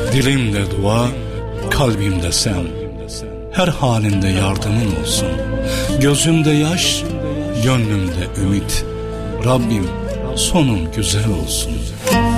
Dilimde dua, kalbimde sen. Her halinde yardımın olsun. Gözümde yaş, gönlümde ümit. Rabbim sonum güzel olsun.